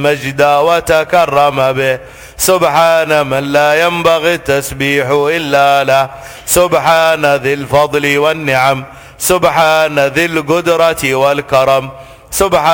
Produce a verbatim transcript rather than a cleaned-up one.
مجد وتكرم به. سبحان من لا ينبغي التسبيح إلا له. سبحان ذي الفضل والنعم. سبحان ذي القدرة والكرم. سبحان